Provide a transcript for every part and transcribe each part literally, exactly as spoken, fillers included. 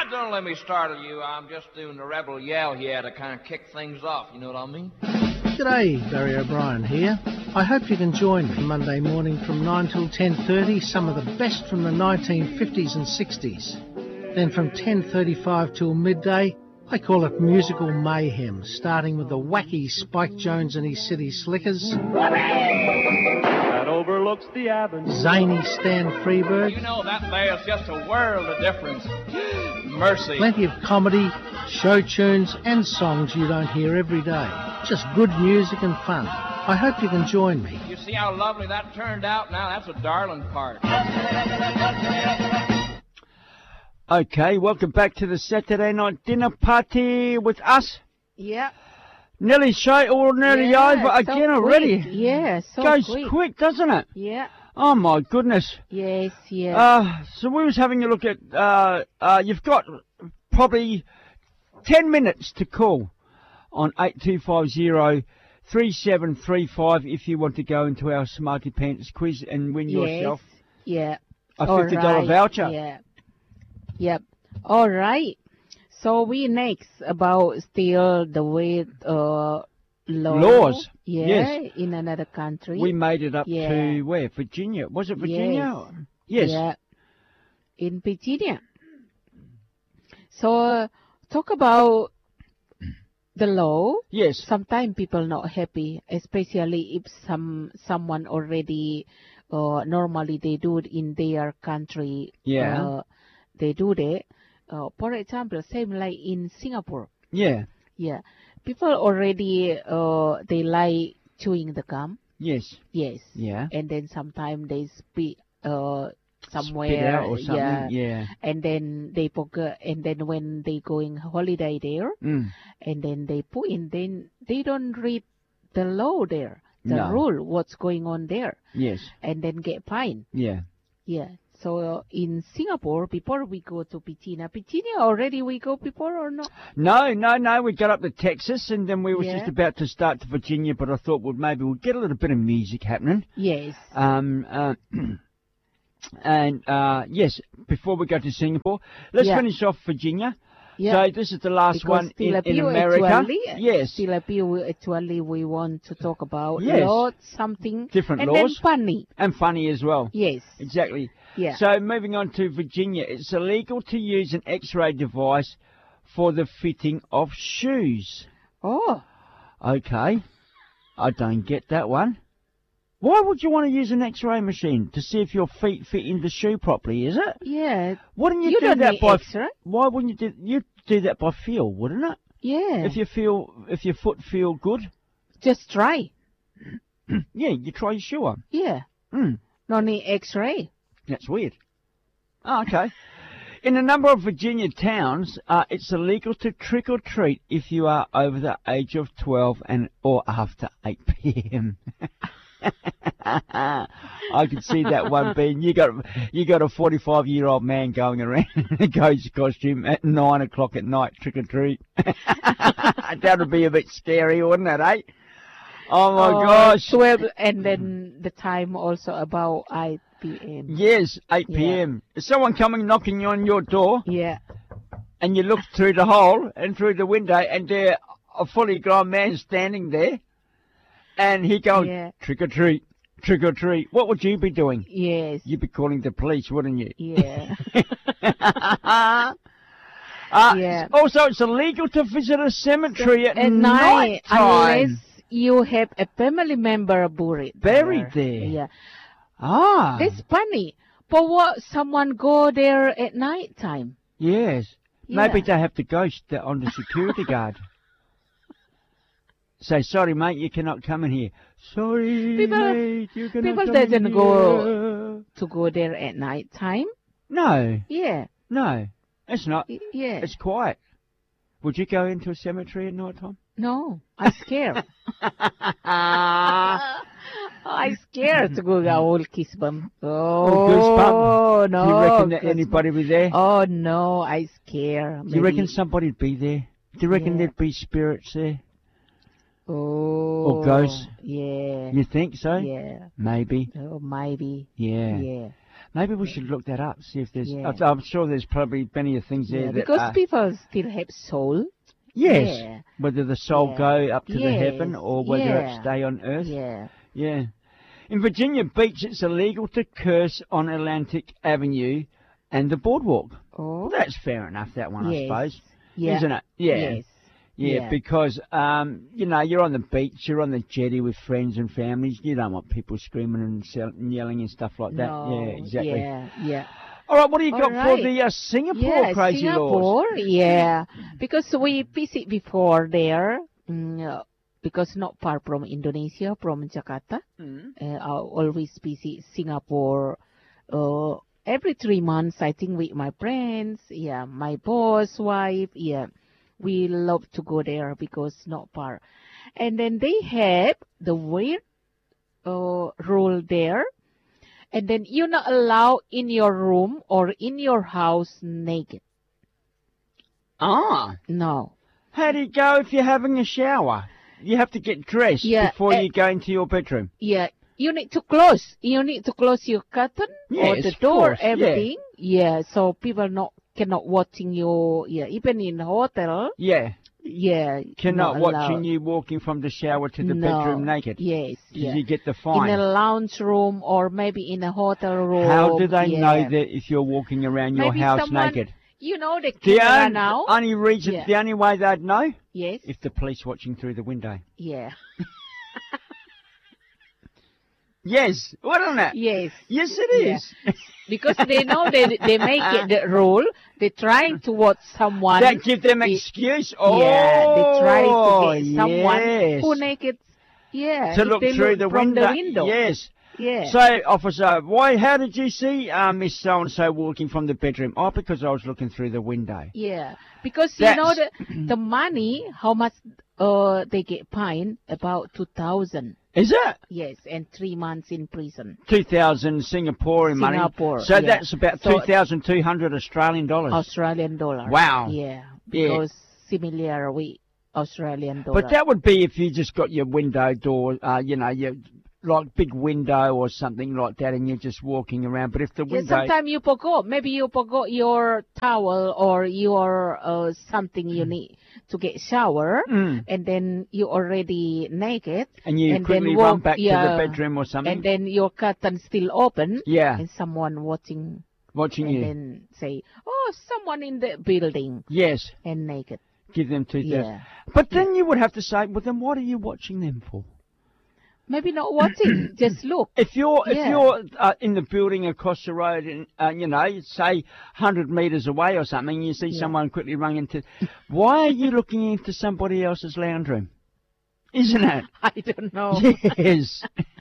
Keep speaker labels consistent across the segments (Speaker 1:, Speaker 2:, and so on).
Speaker 1: Don't let me startle you. I'm just doing the rebel yell here to kind of kick things off. You know what I mean?
Speaker 2: G'day, Barry O'Brien here. I hope you can join me Monday morning from nine till ten thirty, some of the best from the nineteen fifties and sixties. Then from ten thirty-five till midday, I call it musical mayhem, starting with the wacky Spike Jones and his City Slickers,
Speaker 3: That overlooks the avenue.
Speaker 2: zany Stan Freberg,
Speaker 1: You know, that there's just a world of difference. Mercy.
Speaker 2: plenty of comedy, show tunes and songs you don't hear every day. Just good music and fun. I hope you can join me.
Speaker 1: You see how lovely that turned out? Now, that's a darling part.
Speaker 4: Okay, welcome back to the Saturday night dinner party with us.
Speaker 5: Yeah.
Speaker 4: Nearly show, all nearly
Speaker 5: yeah,
Speaker 4: over
Speaker 5: so
Speaker 4: again already.
Speaker 5: Quick. Yeah, so
Speaker 4: Goes
Speaker 5: quick.
Speaker 4: quick, doesn't it?
Speaker 5: Yeah.
Speaker 4: Oh my goodness.
Speaker 5: Yes, yes.
Speaker 4: Uh, so we was having a look at, uh, uh, you've got probably ten minutes to call on eight two five zero three seven three five if you want to go into our Smarty Pants quiz and win
Speaker 5: yes.
Speaker 4: yourself
Speaker 5: Yeah.
Speaker 4: a
Speaker 5: All
Speaker 4: fifty dollar
Speaker 5: right.
Speaker 4: voucher.
Speaker 5: Yeah. Yep. All right. So we next about still the weight uh law.
Speaker 4: Laws.
Speaker 5: Yeah.
Speaker 4: Yes.
Speaker 5: In another country.
Speaker 4: We made it up
Speaker 5: Yeah.
Speaker 4: to where? Virginia. Was it Virginia?
Speaker 5: Yes.
Speaker 4: Yes.
Speaker 5: Yeah. In Virginia. So uh, talk about the law.
Speaker 4: Yes.
Speaker 5: Sometimes people not happy, especially if some someone already uh, normally they do it in their country.
Speaker 4: Yeah.
Speaker 5: Uh, they do that. Uh, for example, same like in Singapore.
Speaker 4: Yeah.
Speaker 5: Yeah. People already uh, they like chewing the gum.
Speaker 4: Yes.
Speaker 5: Yes.
Speaker 4: Yeah.
Speaker 5: And then sometimes they spit uh somewhere.
Speaker 4: Spit out or something.
Speaker 5: Yeah.
Speaker 4: Yeah.
Speaker 5: And then they forget. And then when they going holiday there,
Speaker 4: Mm.
Speaker 5: and then they put in, then they don't read the law there, the
Speaker 4: No.
Speaker 5: rule, what's going on there,
Speaker 4: Yes.
Speaker 5: and then get fined.
Speaker 4: Yeah.
Speaker 5: Yeah. So uh, in Singapore, before we go to Virginia, Virginia already we go before or not?
Speaker 4: No, no, no. We got up to Texas and then we were
Speaker 5: Yeah.
Speaker 4: just about to start to Virginia, but I thought, well, maybe we'll get a little bit of music happening.
Speaker 5: Yes.
Speaker 4: Um, uh, and, uh, yes, before we go to Singapore, let's
Speaker 5: Yeah.
Speaker 4: finish off Virginia.
Speaker 5: Yeah.
Speaker 4: So this is the last
Speaker 5: Because
Speaker 4: one
Speaker 5: still
Speaker 4: in,
Speaker 5: a
Speaker 4: in
Speaker 5: few
Speaker 4: America.
Speaker 5: Actually,
Speaker 4: Yes.
Speaker 5: Still a few actually we want to talk about
Speaker 4: Yes.
Speaker 5: law, something.
Speaker 4: Different
Speaker 5: and
Speaker 4: laws.
Speaker 5: then funny.
Speaker 4: And funny as well.
Speaker 5: Yes.
Speaker 4: Exactly.
Speaker 5: Yeah.
Speaker 4: So moving on to Virginia, it's illegal to use an X-ray device for the fitting of shoes.
Speaker 5: Oh.
Speaker 4: Okay. I don't get that one. Why would you want to use an X-ray machine to see if your feet fit in the shoe properly? Is it?
Speaker 5: Yeah.
Speaker 4: Wouldn't you,
Speaker 5: You
Speaker 4: do
Speaker 5: don't
Speaker 4: that
Speaker 5: need
Speaker 4: by?
Speaker 5: X-ray.
Speaker 4: Why wouldn't you do? You do that by feel, wouldn't it?
Speaker 5: Yeah.
Speaker 4: If you feel, if your foot feel good,
Speaker 5: Just try.
Speaker 4: yeah, you try your shoe on.
Speaker 5: Yeah.
Speaker 4: Hmm.
Speaker 5: No need X-ray.
Speaker 4: That's weird. Oh, okay. In a number of Virginia towns, uh, it's illegal to trick or treat if you are over the age of twelve and or after eight p m I can see that one being you got you got a forty-five year old man going around in a ghost costume at nine o'clock at night trick or treat. That would be a bit scary, wouldn't it, eh? Oh my
Speaker 5: Oh,
Speaker 4: gosh!
Speaker 5: twelve, and then the time also about eight p m
Speaker 4: Yes, eight p m Is someone coming knocking on your door?
Speaker 5: Yeah.
Speaker 4: And you look through the hole and through the window, and there a fully grown man standing there, and he goes,
Speaker 5: Yeah.
Speaker 4: trick or treat, trick or treat. What would you be doing?
Speaker 5: Yes.
Speaker 4: You'd be calling the police, wouldn't you?
Speaker 5: Yeah.
Speaker 4: uh,
Speaker 5: Yeah.
Speaker 4: Also, it's illegal to visit a cemetery at,
Speaker 5: At night,
Speaker 4: time.
Speaker 5: unless you have a family member buried
Speaker 4: Buried there.
Speaker 5: Yeah.
Speaker 4: Ah,
Speaker 5: That's funny. For what someone go there at night time?
Speaker 4: yes.
Speaker 5: Yeah.
Speaker 4: Maybe they have to ghost the, on the security guard. Say, sorry, mate, you cannot come in here. Sorry,
Speaker 5: People-
Speaker 4: mate, you cannot
Speaker 5: people
Speaker 4: come in
Speaker 5: doesn't
Speaker 4: here.
Speaker 5: go- To go there at night time?
Speaker 4: No,
Speaker 5: Yeah.
Speaker 4: no, it's not.
Speaker 5: Y- Yeah.
Speaker 4: It's quiet. Would you go into a cemetery at night time?
Speaker 5: No, I'm scared. I'm scared to go to old Kisbam. Oh,
Speaker 4: goosebump.
Speaker 5: no.
Speaker 4: Do you reckon that
Speaker 5: goosebump.
Speaker 4: anybody be there?
Speaker 5: Oh, no, I'm scared.
Speaker 4: Do you reckon
Speaker 5: Maybe-
Speaker 4: somebody'd be there? Do you reckon
Speaker 5: Yeah.
Speaker 4: there'd be spirits there?
Speaker 5: Oh.
Speaker 4: ghosts?
Speaker 5: Yeah.
Speaker 4: You think so?
Speaker 5: Yeah.
Speaker 4: Maybe.
Speaker 5: Oh, maybe.
Speaker 4: Yeah.
Speaker 5: Yeah.
Speaker 4: Maybe we should look that up, see if there's...
Speaker 5: Yeah.
Speaker 4: I'm- I'm sure there's probably plenty of things there
Speaker 5: Yeah,
Speaker 4: that
Speaker 5: because
Speaker 4: are...
Speaker 5: people still have soul.
Speaker 4: Yes.
Speaker 5: Yeah.
Speaker 4: Whether the soul
Speaker 5: Yeah.
Speaker 4: go up to the
Speaker 5: Yes.
Speaker 4: heaven or whether
Speaker 5: Yeah.
Speaker 4: it stay on earth.
Speaker 5: Yeah.
Speaker 4: Yeah. In Virginia Beach, it's illegal to curse on Atlantic Avenue and the boardwalk.
Speaker 5: Oh.
Speaker 4: Well, that's fair enough, that one, I
Speaker 5: Yes.
Speaker 4: suppose.
Speaker 5: Yeah.
Speaker 4: Isn't it? Yeah.
Speaker 5: Yes.
Speaker 4: Yeah,
Speaker 5: Yeah.
Speaker 4: because, um, you know, you're on the beach, you're on the jetty with friends and families. You don't want people screaming and, sell- and yelling and stuff like that.
Speaker 5: No.
Speaker 4: Yeah, exactly.
Speaker 5: Yeah. Yeah.
Speaker 4: All right, what do you
Speaker 5: All
Speaker 4: got
Speaker 5: right.
Speaker 4: for the uh, Singapore
Speaker 5: Yeah,
Speaker 4: crazy laws?
Speaker 5: Singapore, yeah, because we visit before there, mm, uh, because not far from Indonesia, from Jakarta.
Speaker 4: Mm.
Speaker 5: Uh, I always visit Singapore uh, every three months, I think, with my friends, yeah, my boss, wife, yeah. We love to go there because not far. And then they have the weird uh, rule there. And then you're not allowed in your room or in your house naked.
Speaker 4: Ah,
Speaker 5: No.
Speaker 4: how do you go if you're having a shower? You have to get dressed
Speaker 5: Yeah,
Speaker 4: before
Speaker 5: uh,
Speaker 4: you go into your bedroom.
Speaker 5: Yeah, you need to close. You need to close your curtain or
Speaker 4: Yes,
Speaker 5: the
Speaker 4: of
Speaker 5: door,
Speaker 4: course, yeah.
Speaker 5: everything. Yeah. So people not cannot watching you. Yeah, even in hotel.
Speaker 4: Yeah,
Speaker 5: Yeah,
Speaker 4: cannot
Speaker 5: not
Speaker 4: watching
Speaker 5: allowed.
Speaker 4: you walking from the shower to the
Speaker 5: No.
Speaker 4: bedroom naked.
Speaker 5: Yes.
Speaker 4: 'Cause
Speaker 5: Yeah.
Speaker 4: you get the
Speaker 5: In
Speaker 4: fine.
Speaker 5: a lounge room or maybe in a hotel room.
Speaker 4: How do they
Speaker 5: yeah.
Speaker 4: know that if you're walking around your
Speaker 5: Maybe
Speaker 4: house
Speaker 5: someone-
Speaker 4: naked?
Speaker 5: You know the
Speaker 4: The
Speaker 5: camera
Speaker 4: on-
Speaker 5: now.
Speaker 4: only reason,
Speaker 5: Yeah.
Speaker 4: the only way they'd know,
Speaker 5: Yes.
Speaker 4: if the police watching through the window.
Speaker 5: Yeah.
Speaker 4: Yes, wasn't it?
Speaker 5: Yes.
Speaker 4: Yes, it
Speaker 5: Yeah.
Speaker 4: is.
Speaker 5: Because they know they they make it the rule. They're trying to watch someone.
Speaker 4: That give them
Speaker 5: i-
Speaker 4: excuse. Oh,
Speaker 5: yeah, they try to get someone
Speaker 4: yes.
Speaker 5: who naked. Yeah.
Speaker 4: to
Speaker 5: if
Speaker 4: look
Speaker 5: they
Speaker 4: through
Speaker 5: look
Speaker 4: the
Speaker 5: from
Speaker 4: window.
Speaker 5: the window.
Speaker 4: Yes.
Speaker 5: Yeah.
Speaker 4: So, officer, why? How did you see uh, Miss So and So walking from the bedroom? Oh, because I was looking through the window.
Speaker 5: yeah. Because you know
Speaker 4: That's-
Speaker 5: the the money, how much uh they get fined? About two thousand.
Speaker 4: Is it
Speaker 5: Yes, and three months in prison.
Speaker 4: two thousand Singaporean money?
Speaker 5: Singapore,
Speaker 4: So
Speaker 5: yeah.
Speaker 4: that's about
Speaker 5: So-
Speaker 4: two thousand two hundred Australian dollars.
Speaker 5: Australian dollar.
Speaker 4: Wow.
Speaker 5: Yeah.
Speaker 4: Yeah.
Speaker 5: Because similar with Australian dollar.
Speaker 4: But that would be if you just got your window door, uh, you know, your like big window or something like that, and you're just walking around. But if the
Speaker 5: Yeah,
Speaker 4: window,
Speaker 5: sometimes you forgot. Maybe you forgot your towel or your uh, something you need to get shower,
Speaker 4: Mm.
Speaker 5: and then you already naked,
Speaker 4: and you
Speaker 5: and
Speaker 4: quickly
Speaker 5: then
Speaker 4: run
Speaker 5: walk-
Speaker 4: back
Speaker 5: yeah,
Speaker 4: to the bedroom or something,
Speaker 5: and then your curtain still open,
Speaker 4: yeah,
Speaker 5: and someone watching,
Speaker 4: watching
Speaker 5: and
Speaker 4: you.
Speaker 5: then say, "Oh, someone in the building
Speaker 4: Yes,
Speaker 5: and naked."
Speaker 4: give them two thousand.
Speaker 5: Yeah,
Speaker 4: But then you would have to say, well, then what are you watching them for?
Speaker 5: maybe not watching, just look.
Speaker 4: If you're if
Speaker 5: Yeah.
Speaker 4: you're uh, in the building across the road, and uh, you know, say one hundred metres away or something, you see
Speaker 5: Yeah.
Speaker 4: someone quickly run into. Why are you looking into somebody else's lounge room? Isn't it?
Speaker 5: I don't know.
Speaker 4: Yes.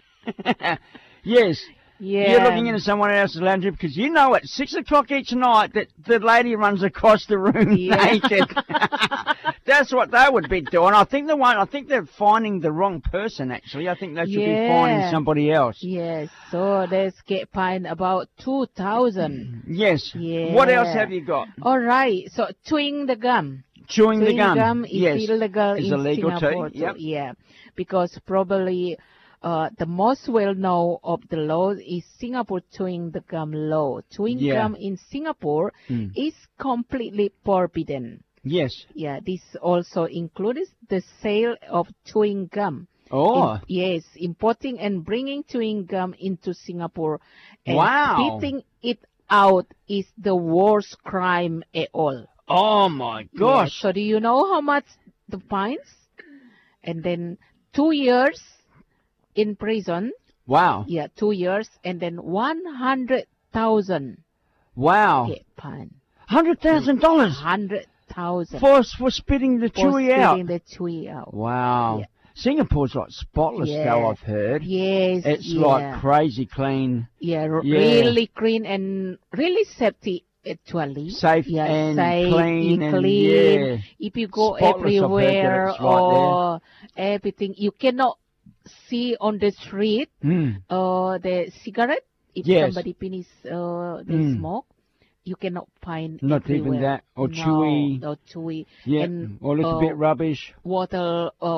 Speaker 4: Yes.
Speaker 5: Yeah,
Speaker 4: You're looking into someone else's lounge room because you know at six o'clock each night that the lady runs across the room
Speaker 5: Yeah.
Speaker 4: naked. That's what they would be doing. I think the one. I think they're finding the wrong person. Actually, I think they should be finding
Speaker 5: Yeah.
Speaker 4: somebody else.
Speaker 5: Yes, so let's get fined about two thousand.
Speaker 4: Yes.
Speaker 5: Yeah.
Speaker 4: What else have you got?
Speaker 5: All right, so chewing the gum.
Speaker 4: Chewing,
Speaker 5: Chewing
Speaker 4: the gum.
Speaker 5: gum is
Speaker 4: yes.
Speaker 5: illegal
Speaker 4: Is
Speaker 5: in
Speaker 4: illegal too,
Speaker 5: Singapore too.
Speaker 4: yep.
Speaker 5: Yeah, because probably uh, the most well known of the laws is Singapore chewing the gum law. Chewing
Speaker 4: Yeah.
Speaker 5: gum in Singapore
Speaker 4: Mm.
Speaker 5: is completely forbidden.
Speaker 4: Yes.
Speaker 5: Yeah, this also includes the sale of chewing gum.
Speaker 4: Oh.
Speaker 5: Im- yes, importing and bringing chewing gum into Singapore and
Speaker 4: Wow.
Speaker 5: spitting it out is the worst crime at all.
Speaker 4: Oh my gosh.
Speaker 5: Yeah, so do you know how much the fines? And then two years in prison.
Speaker 4: Wow.
Speaker 5: Yeah, two years and then one hundred thousand
Speaker 4: Wow.
Speaker 5: get fine.
Speaker 4: Hundred thousand dollars
Speaker 5: Hundred thousand
Speaker 4: for for spitting the
Speaker 5: for
Speaker 4: chewy out.
Speaker 5: spitting the chewy out.
Speaker 4: Wow.
Speaker 5: Yeah.
Speaker 4: Singapore's like spotless
Speaker 5: Yeah.
Speaker 4: though, I've heard.
Speaker 5: Yes,
Speaker 4: It's
Speaker 5: yeah.
Speaker 4: like crazy clean,
Speaker 5: Yeah, r-
Speaker 4: Yeah.
Speaker 5: really clean and really safety actually.
Speaker 4: safe
Speaker 5: Yeah,
Speaker 4: and
Speaker 5: safe,
Speaker 4: clean and
Speaker 5: clean.
Speaker 4: yeah.
Speaker 5: If you go
Speaker 4: Spotless, I've heard that
Speaker 5: everywhere
Speaker 4: it's right
Speaker 5: or everything, you cannot see on the street
Speaker 4: Mm.
Speaker 5: uh, the cigarette. If
Speaker 4: Yes.
Speaker 5: somebody finish uh, the
Speaker 4: Mm.
Speaker 5: smoke, you cannot find
Speaker 4: Not even
Speaker 5: everywhere.
Speaker 4: that, or
Speaker 5: no,
Speaker 4: chewy.
Speaker 5: or chewy.
Speaker 4: Yeah.
Speaker 5: And,
Speaker 4: or a little
Speaker 5: uh,
Speaker 4: bit rubbish.
Speaker 5: Water, uh,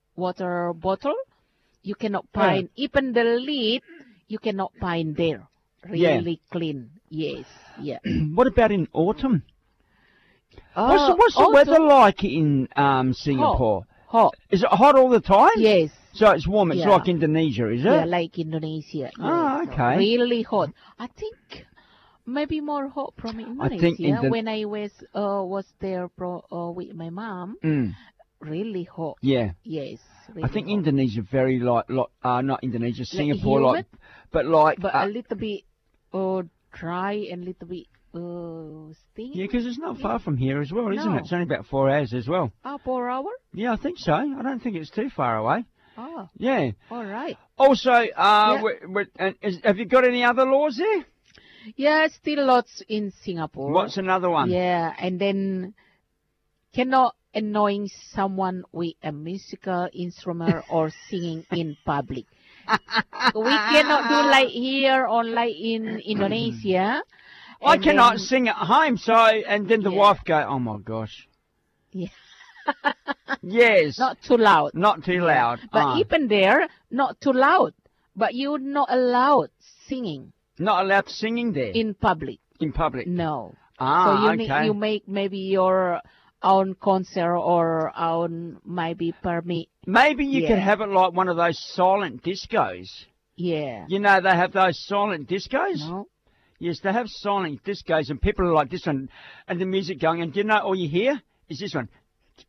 Speaker 5: water bottle, you cannot
Speaker 4: Yeah.
Speaker 5: find even the lid. You cannot find there. really clean. Yes, yeah.
Speaker 4: What about in autumn?
Speaker 5: Uh,
Speaker 4: What's the, what's the
Speaker 5: also
Speaker 4: weather like in um, Singapore?
Speaker 5: hot.
Speaker 4: Is it hot all the time?
Speaker 5: Yes.
Speaker 4: So it's warm. It's
Speaker 5: Yeah.
Speaker 4: like Indonesia, is it?
Speaker 5: Yeah, like Indonesia.
Speaker 4: Ah,
Speaker 5: yes.
Speaker 4: okay.
Speaker 5: Really hot. I think maybe more hot from Indonesia.
Speaker 4: I think Indo-
Speaker 5: when I was uh, was there pro, uh, with my mom,
Speaker 4: Mm,
Speaker 5: really hot.
Speaker 4: yeah.
Speaker 5: Yes. Really
Speaker 4: I think
Speaker 5: hot.
Speaker 4: Indonesia very like, like uh, not Indonesia, Singapore,
Speaker 5: humid,
Speaker 4: like, but like,
Speaker 5: but
Speaker 4: uh,
Speaker 5: a little bit uh, dry and little bit uh, stingy.
Speaker 4: yeah, because it's not far from here as well, isn't
Speaker 5: No.
Speaker 4: it? It's only about four hours as well.
Speaker 5: Ah, per hour?
Speaker 4: Yeah, I think so. I don't think it's too far away.
Speaker 5: Ah,
Speaker 4: Yeah.
Speaker 5: all right.
Speaker 4: Also, uh,
Speaker 5: Yeah.
Speaker 4: we we and is, have you got any other laws there?
Speaker 5: Yeah, still lots in Singapore.
Speaker 4: What's another one?
Speaker 5: Yeah, and then cannot annoying someone with a musical instrument or singing in public. We cannot do like here or like in Indonesia.
Speaker 4: I
Speaker 5: And
Speaker 4: cannot
Speaker 5: then-
Speaker 4: sing at home, so and then the
Speaker 5: Yeah.
Speaker 4: wife go, "Oh my gosh."
Speaker 5: Yeah.
Speaker 4: Yes.
Speaker 5: Not too loud.
Speaker 4: Not too loud.
Speaker 5: But
Speaker 4: Ah.
Speaker 5: even there, not too loud. But you're not allowed singing
Speaker 4: Not allowed singing there in,
Speaker 5: in public.
Speaker 4: public.
Speaker 5: No.
Speaker 4: Ah,
Speaker 5: so you
Speaker 4: okay.
Speaker 5: need, you make maybe your own concert or own maybe permit.
Speaker 4: Maybe you
Speaker 5: Yeah.
Speaker 4: could have it like one of those silent discos.
Speaker 5: Yeah.
Speaker 4: You know, they have those silent discos.
Speaker 5: No.
Speaker 4: Yes, they have silent discos, and people are like this one, and the music going, and do you know all you hear is this one.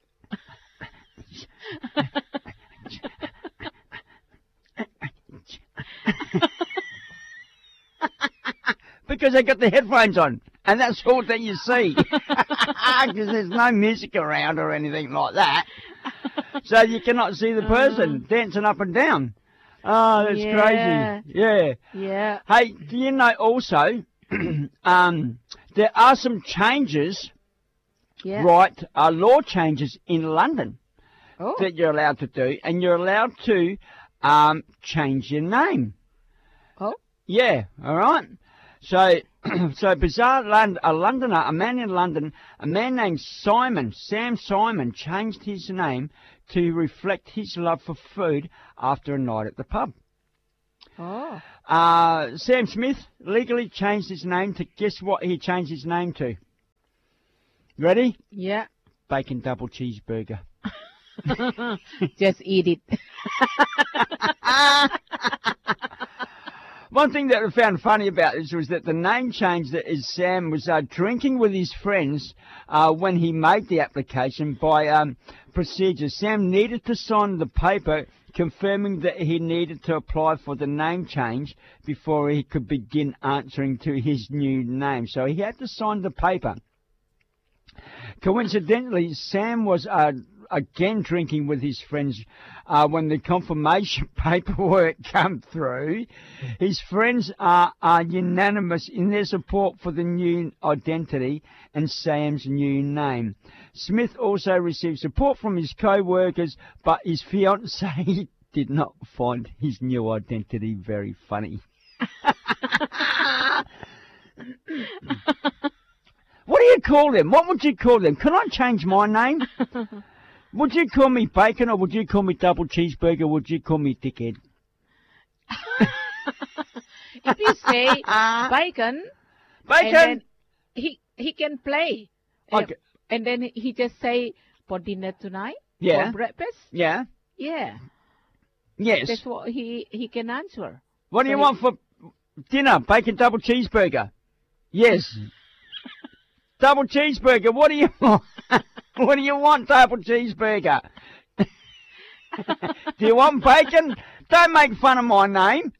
Speaker 4: Because they got the headphones on, and that's all that you see. Because there's no music around or anything like that. So you cannot see the person dancing up and down. Oh, that's
Speaker 5: Yeah.
Speaker 4: crazy. Yeah.
Speaker 5: Yeah.
Speaker 4: Hey, do you know also, um, there are some changes,
Speaker 5: Yeah.
Speaker 4: right, uh, law changes in London
Speaker 5: Oh.
Speaker 4: that you're allowed to do, and you're allowed to um, change your name.
Speaker 5: Oh.
Speaker 4: Yeah, all right. So, so bizarre, Lond- a Londoner, a man in London, a man named Simon, Sam Simon, changed his name to reflect his love for food after a night at the pub.
Speaker 5: Oh.
Speaker 4: Uh, Sam Smith legally changed his name to, guess what he changed his name to? Ready?
Speaker 5: Yeah.
Speaker 4: Bacon double cheeseburger.
Speaker 5: Just eat it.
Speaker 4: One thing that I found funny about this was that the name change that is Sam was uh, drinking with his friends uh, when he made the application by um, procedure. Sam needed to sign the paper confirming that he needed to apply for the name change before he could begin answering to his new name. So he had to sign the paper. Coincidentally, Sam was uh, again drinking with his friends uh, when the confirmation paperwork came through. His friends are, are unanimous in their support for the new identity and Sam's new name. Smith also received support from his co-workers, but his fiancée did not find his new identity very funny. What do you call them? What would you call them? Can I change my name? Would you call me Bacon, or would you call me Double Cheeseburger? Would you call me Dickhead?
Speaker 5: If you say bacon, and
Speaker 4: Bacon!
Speaker 5: then he he can play. Uh,
Speaker 4: Okay.
Speaker 5: And then he just say for dinner tonight.
Speaker 4: Yeah.
Speaker 5: For breakfast.
Speaker 4: Yeah.
Speaker 5: Yeah.
Speaker 4: Yes.
Speaker 5: That's what he he can answer.
Speaker 4: What do you
Speaker 5: so
Speaker 4: want for dinner? Bacon Double Cheeseburger? Yes. Double Cheeseburger. What do you want? What do you want, Double Cheeseburger? Do you want bacon? Don't make fun of my name.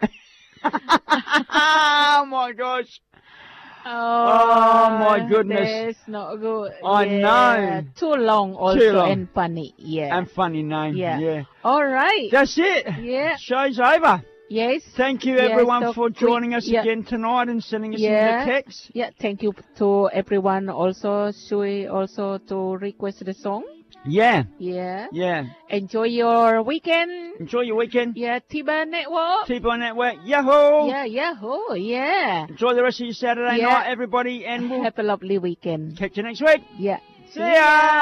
Speaker 4: Oh my gosh.
Speaker 5: Oh,
Speaker 4: my goodness.
Speaker 5: That's not good.
Speaker 4: I
Speaker 5: Yeah,
Speaker 4: know.
Speaker 5: Too long also
Speaker 4: Too long.
Speaker 5: and funny. Yeah.
Speaker 4: And funny name.
Speaker 5: Yeah.
Speaker 4: Yeah.
Speaker 5: All right.
Speaker 4: That's it.
Speaker 5: Yeah.
Speaker 4: Show's over.
Speaker 5: Yes.
Speaker 4: Thank you
Speaker 5: Yes,
Speaker 4: everyone
Speaker 5: so
Speaker 4: for
Speaker 5: quick-
Speaker 4: joining us
Speaker 5: yeah.
Speaker 4: again tonight and sending us
Speaker 5: Yeah.
Speaker 4: in the text.
Speaker 5: Yeah. Thank you to everyone. Also, Shui also to request the song.
Speaker 4: Yeah.
Speaker 5: Yeah.
Speaker 4: Yeah.
Speaker 5: Enjoy your weekend.
Speaker 4: Enjoy your weekend.
Speaker 5: Yeah. Tiba Network.
Speaker 4: T-Bone Network. Yahoo!
Speaker 5: Yeah. Yahoo. Yeah.
Speaker 4: Enjoy the rest of your Saturday
Speaker 5: Yeah.
Speaker 4: night, everybody, and we'll
Speaker 5: Have a lovely weekend.
Speaker 4: catch you next week.
Speaker 5: Yeah.
Speaker 4: See ya!